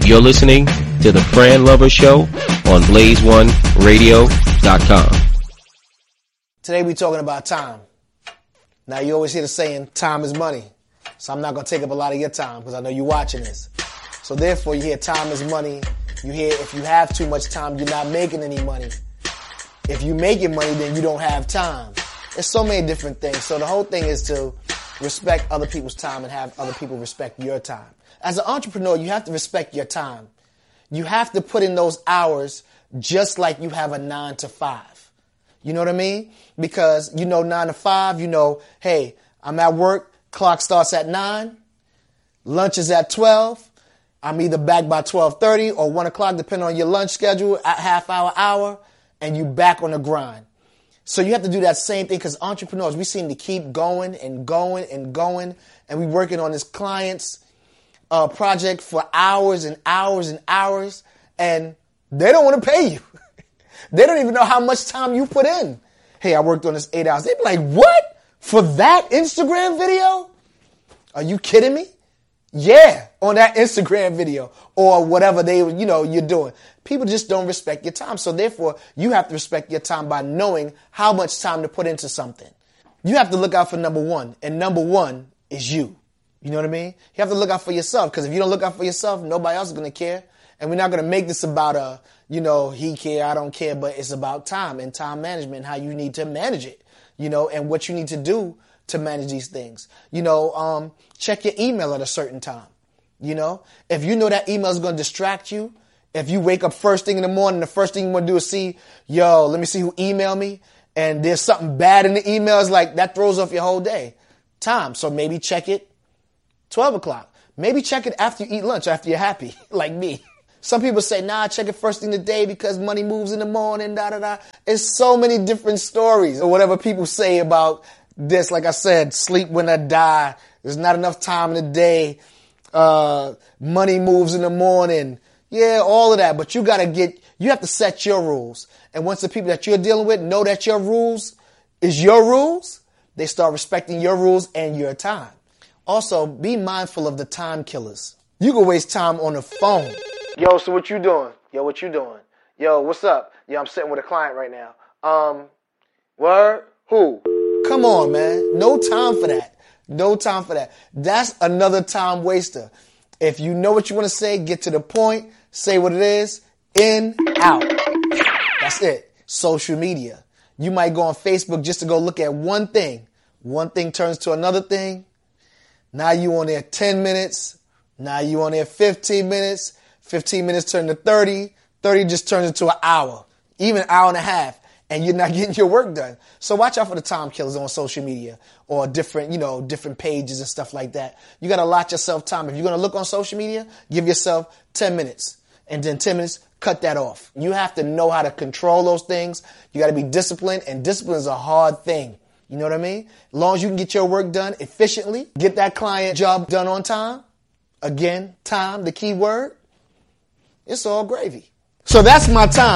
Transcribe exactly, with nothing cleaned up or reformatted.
You're listening to the Fran Lover Show on blaze one radio dot com. Today we're talking about time. Now, you always hear the saying, time is money. So I'm not going to take up a lot of your time because I know you're watching this. So therefore, you hear time is money. You hear if you have too much time, you're not making any money. If you making money, then you don't have time. There's so many different things. So the whole thing is to respect other people's time and have other people respect your time. As an entrepreneur, you have to respect your time. You have to put in those hours just like you have a nine to five. You know what I mean? Because you know nine to five, you know, hey, I'm at work, clock starts at nine, lunch is at twelve. I'm either back by twelve thirty or one o'clock, depending on your lunch schedule, at half hour, hour, and you back on the grind. So you have to do that same thing because entrepreneurs, we seem to keep going and going and going, and we working on this client's uh, project for hours and hours and hours, and they don't want to pay you. They don't even know how much time you put in. Hey, I worked on this eight hours. They'd be like, what? For that Instagram video? Are you kidding me? Yeah, on that Instagram video or whatever they, you know, you're doing. People just don't respect your time. So therefore, you have to respect your time by knowing how much time to put into something. You have to look out for number one, and number one is you. You know what I mean? You have to look out for yourself, because if you don't look out for yourself, nobody else is going to care. And we're not going to make this about a, you know, he care, I don't care, but it's about time and time management, how you need to manage it, you know, and what you need to do to manage these things. You know, um, check your email at a certain time. You know, if you know that email is going to distract you, if you wake up first thing in the morning, the first thing you want to do is see, yo, let me see who emailed me, and there's something bad in the email, it's like that throws off your whole day. Time. So maybe check it twelve o'clock. Maybe check it after you eat lunch, after you're happy, like me. Some people say, nah, check it first thing of the day because money moves in the morning, da da da. It's so many different stories or whatever people say about this. Like I said, sleep when I die. There's not enough time in the day. Uh, money moves in the morning. Yeah, all of that. But you got to get, you have to set your rules. And once the people that you're dealing with know that your rules is your rules, they start respecting your rules and your time. Also, be mindful of the time killers. You can waste time on the phone. Yo, so what you doing? Yo, what you doing? Yo, what's up? Yo, I'm sitting with a client right now. Um, word? Who? Come on, man. No time for that. No time for that. That's another time waster. If you know what you want to say, get to the point, say what it is, in, out. That's it. Social media. You might go on Facebook just to go look at one thing. One thing turns to another thing. Now you on there ten minutes. Now you on there fifteen minutes. fifteen minutes turn to thirty. thirty just turns into an hour, even an hour and a half, and you're not getting your work done. So watch out for the time killers on social media or different, you know, different pages and stuff like that. You got to allot yourself time. If you're going to look on social media, give yourself ten minutes, and then ten minutes, cut that off. You have to know how to control those things. You got to be disciplined, and discipline is a hard thing. You know what I mean? As long as you can get your work done efficiently, get that client job done on time. Again, time, the key word. It's all gravy. So that's my time.